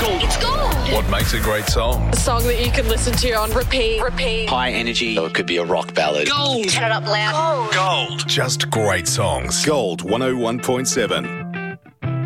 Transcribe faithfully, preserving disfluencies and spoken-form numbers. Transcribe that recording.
gold. It's gold. What makes a great song? A song that you can listen to on repeat, repeat. High energy. Or it could be a rock ballad. Gold. Turn it up loud. Gold. Just great songs. Gold one oh one point seven.